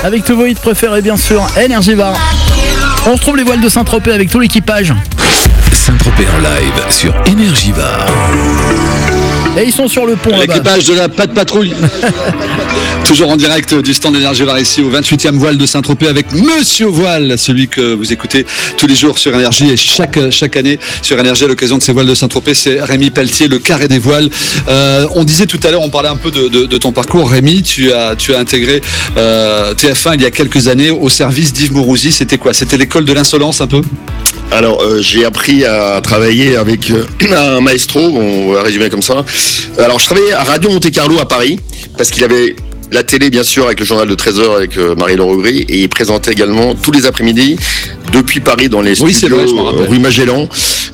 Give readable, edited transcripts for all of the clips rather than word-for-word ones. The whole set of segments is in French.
avec tous vos hits préférés, bien sûr. Énergie Bar. On retrouve les voiles de Saint-Tropez avec tout l'équipage. Saint-Tropez en live sur Énergie Bar. Et ils sont sur le pont là-bas. L'équipage de la Patte Patrouille. Toujours en direct du stand d'Énergie Bar ici au 28e voile de Saint-Tropez avec Monsieur Voile, celui que vous écoutez tous les jours sur Énergie et chaque année sur Énergie à l'occasion de ces voiles de Saint-Tropez. C'est Rémi Pelletier, le carré des voiles. On disait tout à l'heure, on parlait un peu de ton parcours. Rémi, tu as intégré TF1 il y a quelques années au service d'Yves Mourouzi. C'était quoi? C'était l'école de l'insolence un peu? Alors, j'ai appris à travailler avec un maestro, on va résumer comme ça. Alors, je travaillais à Radio Monte-Carlo à Paris, parce qu'il avait la télé, bien sûr, avec le journal de 13h avec Marie-Laure Aubry, et il présentait également tous les après-midi, depuis Paris, dans les studios rue Magellan,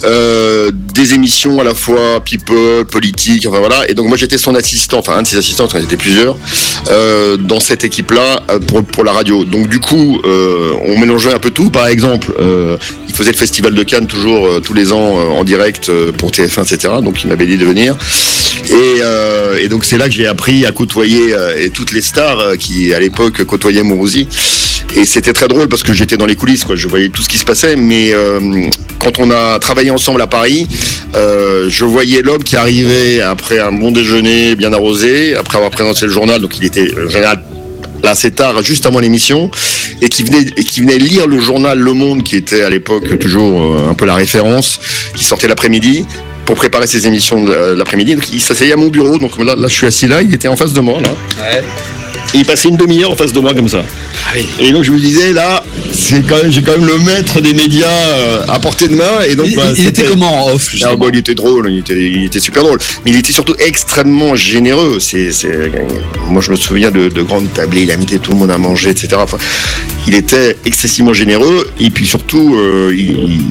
des émissions à la fois people, politique, enfin voilà. Et donc, moi, j'étais son assistant, enfin, un de ses assistants, on était plusieurs, dans cette équipe-là, pour la radio. Donc, du coup, on mélangeait un peu tout. Par exemple, il faisait le Festival de Cannes toujours tous les ans en direct pour TF1, etc. Donc il m'avait dit de venir. Et donc c'est là que j'ai appris à côtoyer toutes les stars qui à l'époque côtoyaient Mourouzi. Et c'était très drôle parce que j'étais dans les coulisses, quoi. Je voyais tout ce qui se passait. Mais quand on a travaillé ensemble à Paris, je voyais l'homme qui arrivait après un bon déjeuner bien arrosé, après avoir présenté le journal. Donc il était en général là assez tard, juste avant l'émission, et qui venait lire le journal Le Monde, qui était à l'époque toujours un peu la référence, qui sortait l'après-midi pour préparer ses émissions de l'après-midi. Donc il s'asseyait à mon bureau, donc là je suis assis là, il était en face de moi là. Ouais. Et il passait une demi-heure en face de moi comme ça. Et donc je me disais là, j'ai quand même le maître des médias à portée de main. Et donc il était comment en off? Il était drôle, il était super drôle. Mais il était surtout extrêmement généreux. Moi je me souviens de grandes tablées, il invitait tout le monde à manger, etc. Enfin, il était excessivement généreux. Et puis surtout,